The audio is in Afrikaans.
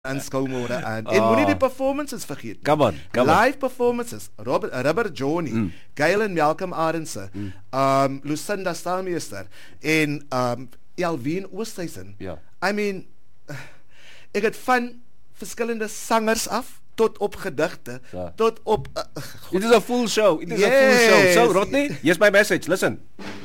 aanskou môre aan. En moenie die performances vergeet nie. Come on. Live performances. Robert Johnny, Galen Malcolm Arendse, Lucinda Stalmeester en Elwien Oosthuizen. Ja. I mean, ek het van verskillende sangers af tot op gedigte, tot op It is a full show. So, Rodney, here's my message. Listen.